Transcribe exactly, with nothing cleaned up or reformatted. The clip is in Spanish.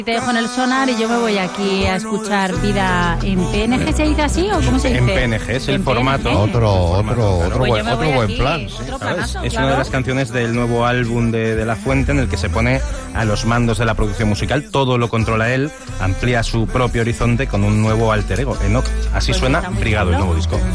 Te dejo en el sonar y yo me voy aquí a escuchar Vida en P N G. ¿Se dice así o cómo se dice? En P N G es el ¿En formato. P N G? Otro, otro, otro, Pues buen, yo me otro voy buen aquí, plan. Sí. otro ¿Sabes? planazo, Es claro. una de las canciones del nuevo álbum de, de La Fuente en el que se pone a los mandos de la producción musical. Todo lo controla él, amplía su propio horizonte con un nuevo alter ego, Enoch. Así Pues suena está muy Brigado, el chulo. nuevo disco.